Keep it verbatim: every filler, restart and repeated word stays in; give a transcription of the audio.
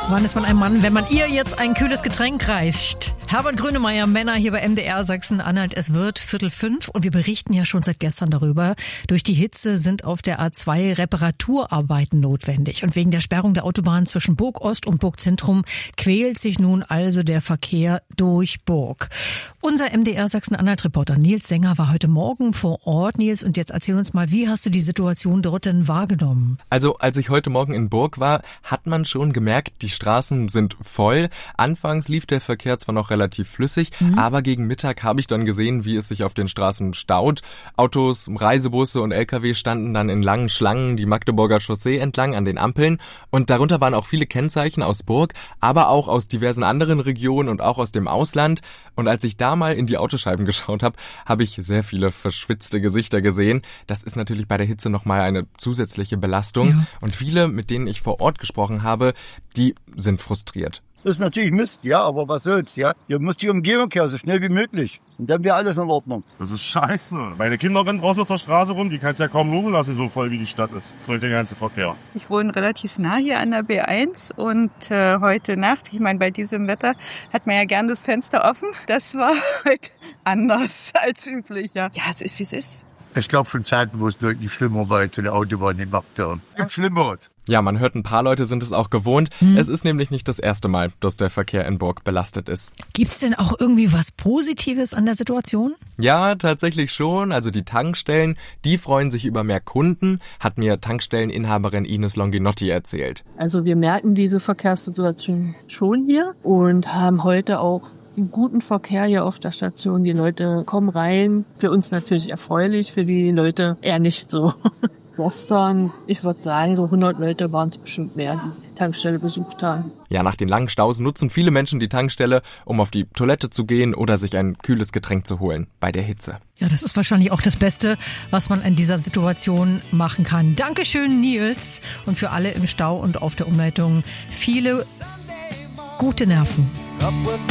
Wann ist man ein Mann, wenn man ihr jetzt ein kühles Getränk reicht? Herbert Grönemeyer, Männer hier bei M D R Sachsen-Anhalt. Es wird Viertel fünf und wir berichten ja schon seit gestern darüber. Durch die Hitze sind auf der A zwei Reparaturarbeiten notwendig. Und wegen der Sperrung der Autobahn zwischen Burg Ost und Burg Zentrum quält sich nun also der Verkehr durch Burg. Unser M D R Sachsen-Anhalt-Reporter Nils Sänger war heute Morgen vor Ort. Nils, und jetzt erzähl uns mal, wie hast du die Situation dort denn wahrgenommen? Also, als ich heute Morgen in Burg war, hat man schon gemerkt, die Straßen sind voll. Anfangs lief der Verkehr zwar noch relativ flüssig, mhm. aber gegen Mittag habe ich dann gesehen, wie es sich auf den Straßen staut. Autos, Reisebusse und L K W standen dann in langen Schlangen die Magdeburger Chaussee entlang an den Ampeln und darunter waren auch viele Kennzeichen aus Burg, aber auch aus diversen anderen Regionen und auch aus dem Ausland. Und als ich da mal in die Autoscheiben geschaut habe, habe ich sehr viele verschwitzte Gesichter gesehen. Das ist natürlich bei der Hitze nochmal eine zusätzliche Belastung. Ja. Und viele, mit denen ich vor Ort gesprochen habe, die sind frustriert. Das ist natürlich Mist, ja, aber was soll's, ja? Hier muss die Umgebung her, so schnell wie möglich. Und dann wäre alles in Ordnung. Das ist scheiße. Meine Kinder rennen draußen auf der Straße rum, die kannst ja kaum ruhen lassen, so voll wie die Stadt ist. Voll der ganze Verkehr. Ich wohne relativ nah hier an der B eins und äh, heute Nacht, ich meine, bei diesem Wetter hat man ja gern das Fenster offen. Das war heute anders als üblich, ja. Ja, es ist, wie es ist. Es gab schon Zeiten, wo es deutlich schlimmer war, als eine Autobahn in Magdeburg. Gibt Schlimmeres. Ja, man hört, ein paar Leute sind es auch gewohnt. Hm. Es ist nämlich nicht das erste Mal, dass der Verkehr in Burg belastet ist. Gibt's denn auch irgendwie was Positives an der Situation? Ja, tatsächlich schon. Also die Tankstellen, die freuen sich über mehr Kunden, hat mir Tankstelleninhaberin Ines Longinotti erzählt. Also wir merken diese Verkehrssituation schon hier und haben heute auch einen guten Verkehr hier auf der Station. Die Leute kommen rein. Für uns natürlich erfreulich, für die Leute eher nicht so. Gestern, ich würde sagen, so hundert Leute waren es bestimmt mehr, die Tankstelle besucht haben. Ja, nach den langen Staus nutzen viele Menschen die Tankstelle, um auf die Toilette zu gehen oder sich ein kühles Getränk zu holen bei der Hitze. Ja, das ist wahrscheinlich auch das Beste, was man in dieser Situation machen kann. Dankeschön, Nils. Und für alle im Stau und auf der Umleitung viele gute Nerven.